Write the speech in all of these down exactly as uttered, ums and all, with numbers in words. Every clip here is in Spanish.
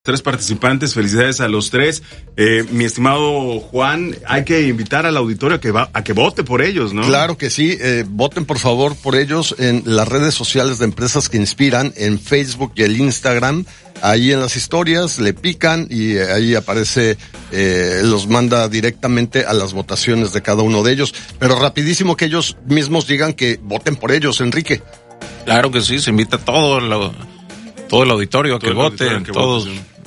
tres participantes, felicidades a los tres. Eh, mi estimado Juan, hay que invitar al auditorio a que, va, a que vote por ellos, ¿no? Claro que sí, eh, voten por favor por ellos en las redes sociales de Empresas que Inspiran, en Facebook y el Instagram. Ahí en las historias le pican y ahí aparece, eh, los manda directamente a las votaciones de cada uno de ellos. Pero rapidísimo que ellos mismos digan que voten por ellos, Enrique. Claro que sí, se invita a todo el, todo el auditorio a que voten, todos.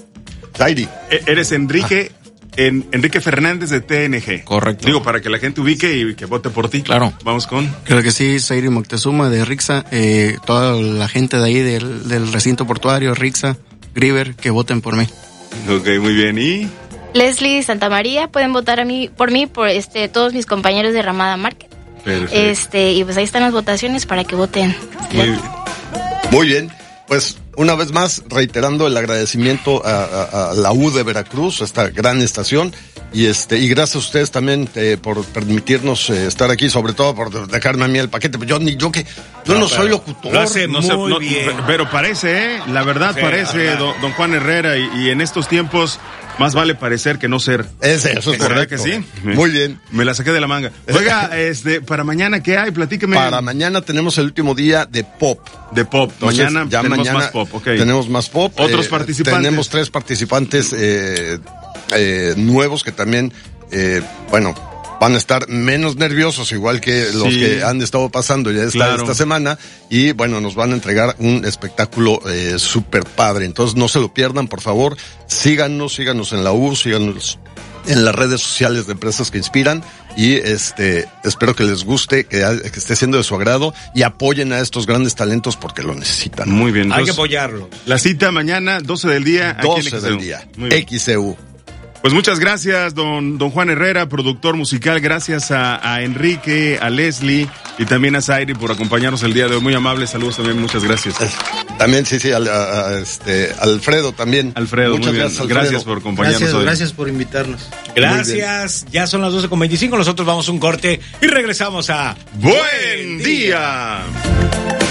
Zairi. Eres Enrique, ah. en, Enrique Fernández de T N G. Correcto. Digo, para que la gente ubique y que vote por ti. Claro. Vamos con. Creo que sí, Zairi Moctezuma de Rixa, eh, toda la gente de ahí del, del recinto portuario, Rixa, Griver, que voten por mí. Ok, muy bien. ¿Y? Leslie Santamaría, pueden votar a mí, por mí, por este, todos mis compañeros de Ramada Market. Perfecto. Este, y pues ahí están las votaciones para que voten. Muy bien. Muy bien. Pues una vez más, reiterando el agradecimiento a, a, a la U de Veracruz, esta gran estación, y este y gracias a ustedes también eh, por permitirnos eh, estar aquí, sobre todo por dejarme a mí el paquete. Yo ni yo que yo no, no soy locutor. Lo hace no muy sé, no, bien. Pero parece, ¿eh? La verdad sí, parece, la don, don Juan Herrera, y, y en estos tiempos más vale parecer que no ser. Es eso, es ¿verdad que sí? Muy bien. Me la saqué de la manga. Oiga, este, para mañana, ¿qué hay? Platíqueme. Para mañana tenemos el último día de pop. De pop. Entonces, mañana ya tenemos mañana más pop, okay. Tenemos más pop. Otros eh, participantes. Tenemos tres participantes eh, eh, nuevos que también, eh, bueno, van a estar menos nerviosos, igual que los sí. que han estado pasando ya esta, claro. esta semana, y bueno, nos van a entregar un espectáculo eh, súper padre. Entonces no se lo pierdan, por favor. Síganos, síganos en la U, síganos en las redes sociales de Empresas que Inspiran, y este espero que les guste, que, que esté siendo de su agrado, y apoyen a estos grandes talentos porque lo necesitan. Muy bien. Entonces, hay que apoyarlos. La cita mañana, doce del día. doce del día. X C U. Pues muchas gracias, don don Juan Herrera, productor musical. Gracias a, a Enrique, a Leslie y también a Zairi por acompañarnos el día de hoy. Muy amables, saludos también, muchas gracias. También, sí, sí, a, a, a este, Alfredo también. Alfredo, muchas muy gracias, Alfredo. Gracias por acompañarnos gracias, hoy. Gracias por invitarnos. Gracias, ya son las doce con veinticinco, nosotros vamos a un corte y regresamos a Buen Día.